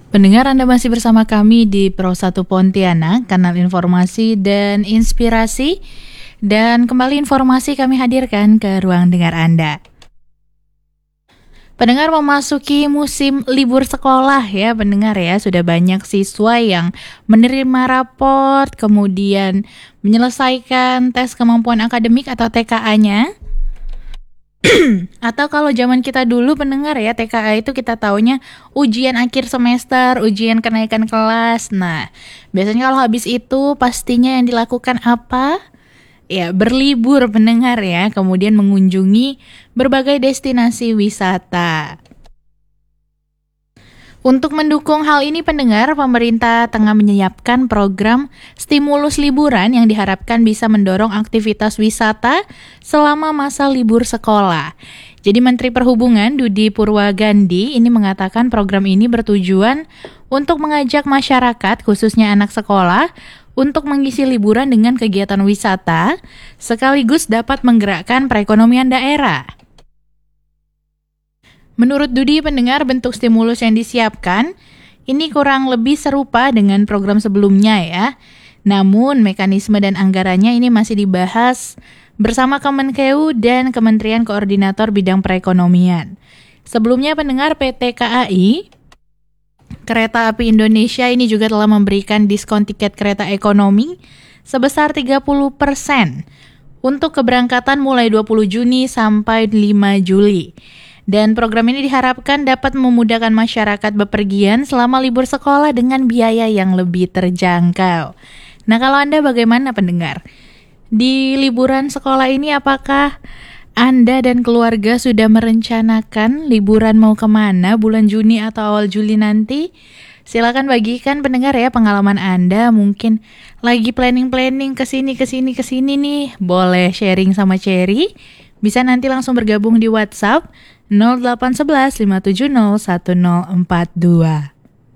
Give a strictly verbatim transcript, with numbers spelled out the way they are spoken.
Pendengar, Anda masih bersama kami di Pro satu Pontianak, kanal informasi dan inspirasi. Dan kembali informasi kami hadirkan ke ruang dengar Anda. Pendengar, memasuki musim libur sekolah ya pendengar ya. Sudah banyak siswa yang menerima raport, kemudian menyelesaikan tes kemampuan akademik atau T K A-nya. Atau kalau zaman kita dulu pendengar ya, T K A itu kita taunya ujian akhir semester, ujian kenaikan kelas. Nah, biasanya kalau habis itu pastinya yang dilakukan apa? Ya, berlibur pendengar ya, kemudian mengunjungi berbagai destinasi wisata. Untuk mendukung hal ini pendengar, pemerintah tengah menyiapkan program stimulus liburan yang diharapkan bisa mendorong aktivitas wisata selama masa libur sekolah. Jadi Menteri Perhubungan Dudi Purwagandi ini mengatakan program ini bertujuan untuk mengajak masyarakat khususnya anak sekolah untuk mengisi liburan dengan kegiatan wisata sekaligus dapat menggerakkan perekonomian daerah. Menurut Dudi pendengar, bentuk stimulus yang disiapkan ini kurang lebih serupa dengan program sebelumnya ya. Namun mekanisme dan anggarannya ini masih dibahas bersama Kemenkeu dan Kementerian Koordinator Bidang Perekonomian. Sebelumnya pendengar, P T K A I Kereta Api Indonesia ini juga telah memberikan diskon tiket kereta ekonomi sebesar tiga puluh persen untuk keberangkatan mulai dua puluh Juni sampai lima Juli. Dan program ini diharapkan dapat memudahkan masyarakat bepergian selama libur sekolah dengan biaya yang lebih terjangkau. Nah, kalau Anda bagaimana pendengar? Di liburan sekolah ini apakah Anda dan keluarga sudah merencanakan liburan mau kemana bulan Juni atau awal Juli nanti? Silakan bagikan pendengar ya pengalaman Anda, mungkin lagi planning-planning kesini kesini kesini nih. Boleh sharing sama Cherry. Bisa nanti langsung bergabung di WhatsApp nol delapan satu satu lima tujuh nol satu nol empat dua.